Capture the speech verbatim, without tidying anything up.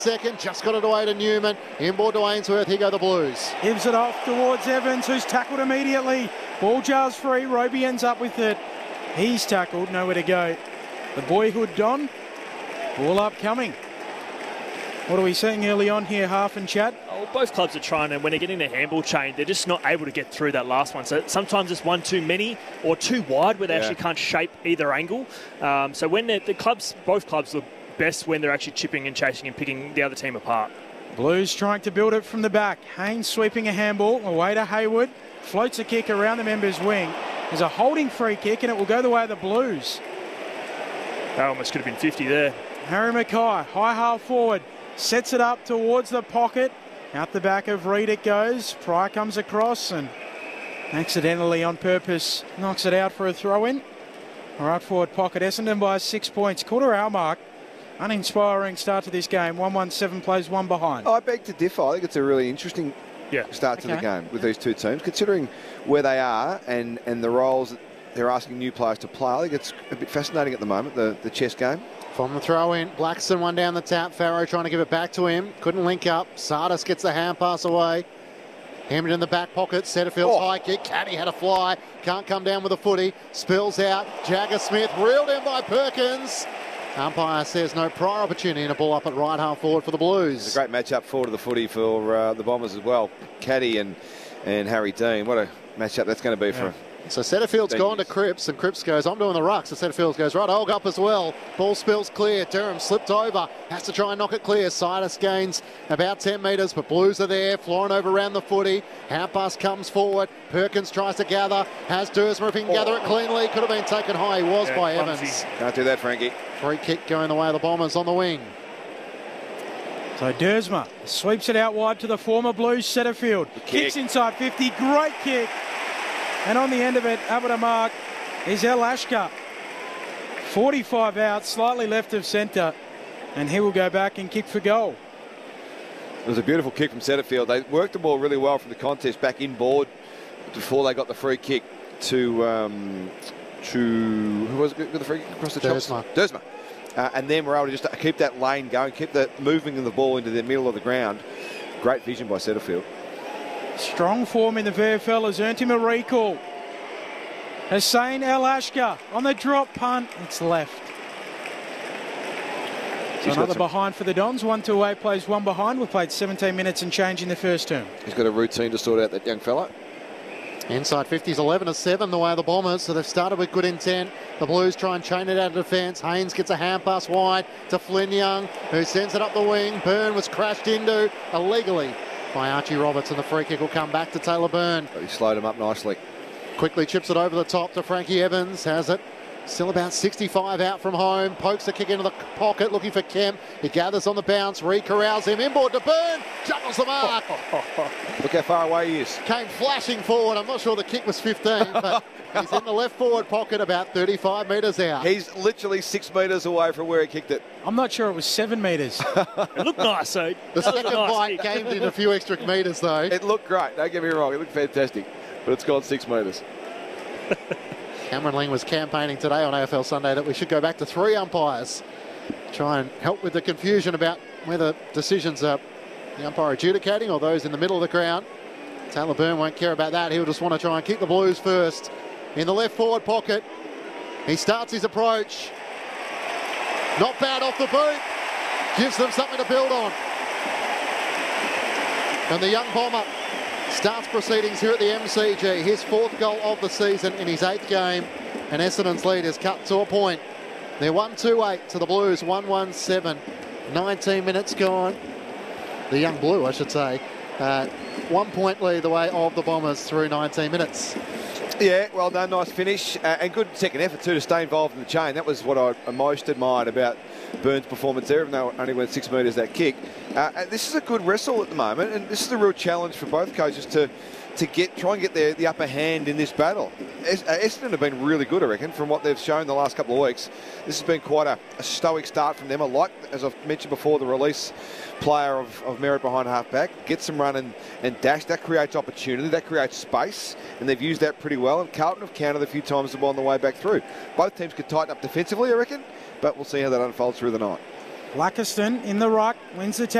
Second, just got it away to Newman. Inboard to Ainsworth. Here go the Blues. Gives it off towards Evans, who's tackled immediately. Ball jars free. Roby ends up with it. He's tackled. Nowhere to go. The boyhood Don. Ball upcoming. What are we seeing early on here, Half and Chad? Oh, both clubs are trying, and when they're getting the handball chain, they're just not able to get through that last one. So sometimes it's one too many or too wide where they yeah. actually can't shape either angle. Um, so when the clubs, both clubs look best when they're actually chipping and chasing and picking the other team apart. Blues trying to build it from the back. Haynes sweeping a handball away to Hayward. Floats a kick around the member's wing. There's a holding free kick and it will go the way of the Blues. That almost could have been fifty there. Harry Mackay, high half forward. Sets it up towards the pocket. Out the back of Reed it goes. Pryor comes across and accidentally on purpose knocks it out for a throw-in. Right forward pocket. Essendon by six points. Quarter hour mark. Uninspiring start to this game. one one seven plays one behind. I beg to differ. I think it's a really interesting yeah. start to okay. the game with these two teams, considering where they are and, and the roles that they're asking new players to play. I think it's a bit fascinating at the moment, the, the chess game. From the throw in, Blackson one down the tap. Farrow trying to give it back to him. Couldn't link up. Sardis gets the hand pass away. Hammered in the back pocket. Setterfield's oh. high kick. Caddy had a fly. Can't come down with a footy. Spills out. Jagger Smith reeled in by Perkins. Umpire says no prior opportunity and a ball up at right half forward for the Blues. It's a great match-up forward of the footy for uh, the Bombers as well. Caddy and, and Harry Dean. What a match-up that's going to be yeah. for So Setterfield's gone to Cripps, and Cripps goes, I'm doing the ruck. So Setterfield goes, right, I'll go up as well. Ball spills clear. Durham slipped over. Has to try and knock it clear. Sidus gains about ten metres, but Blues are there. Florin over around the footy. Hand pass comes forward. Perkins tries to gather. Has Dursma if he can oh. gather it cleanly. Could have been taken high. He was yeah, by clumsy. Evans. Can't do that, Frankie. Free kick going the way of the Bombers on the wing. So Dursma sweeps it out wide to the former Blues Setterfield. Kicks inside fifty. Great kick. And on the end of it, up at a mark, is El Ashka. forty-five out, slightly left of centre. And he will go back and kick for goal. It was a beautiful kick from Setterfield. They worked the ball really well from the contest back inboard before they got the free kick to... Um, to who was it with the free kick across the chops? Dursma. Dursma. Uh, and then we're able to just keep that lane going, keep that moving of the ball into the middle of the ground. Great vision by Setterfield. Strong form in the V F L has earned him a recall. Hussein El Ashka on the drop punt. It's left. So He's another some... behind for the Dons. One to away plays one behind. We've played seventeen minutes and change in the first term. He's got a routine to sort out, that young fella. Inside fifties, eleven to seven the way of the Bombers. So they've started with good intent. The Blues try and chain it out of defence. Haynes gets a hand pass wide to Flynn Young, who sends it up the wing. Byrne was crashed into illegally by Archie Roberts, and the free kick will come back to Taylor Byrne. But he slowed him up nicely. Quickly chips it over the top to Frankie Evans. Has it. Still about sixty-five out from home. Pokes the kick into the pocket, looking for Kemp. He gathers on the bounce. Re-corrals him. Inboard to Byrne. Juggles the mark. Look how far away he is. Came flashing forward. I'm not sure the kick was fifteen, but he's in the left forward pocket about thirty-five metres out. He's literally six metres away from where he kicked it. I'm not sure it was seven metres. It looked nice, so the second nice bite gained in a few extra metres, though. It looked great. Don't get me wrong. It looked fantastic. But it's gone six metres. Cameron Ling was campaigning today on A F L Sunday that we should go back to three umpires. Try and help with the confusion about whether decisions are the umpire adjudicating or those in the middle of the ground. Taylor Byrne won't care about that. He'll just want to try and kick the Blues first. In the left forward pocket, he starts his approach. Not bad off the boot. Gives them something to build on. And the young Bomber starts proceedings here at the M C G. His fourth goal of the season in his eighth game. And Essendon's lead is cut to a point. They're one two eight to the Blues, one one seven. nineteen minutes gone. The young Blue, I should say. Uh, one point lead the way of the Bombers through nineteen minutes. Yeah, well done, nice finish. Uh, and good second effort too to stay involved in the chain. That was what I most admired about Byrne's performance there, even though it only went six metres that kick. Uh, and this is a good wrestle at the moment, and this is a real challenge for both coaches to to get try and get their, the upper hand in this battle. Es, uh, Essendon have been really good, I reckon, from what they've shown the last couple of weeks. This has been quite a, a stoic start from them. I like, as I've mentioned before, the release player of, of Merritt behind half-back. Gets them run and, and dash. That creates opportunity. That creates space, and they've used that pretty well. And Carlton have countered a few times as well on the way back through. Both teams could tighten up defensively, I reckon, but we'll see how that unfolds through the night. Blackiston in the ruck, wins the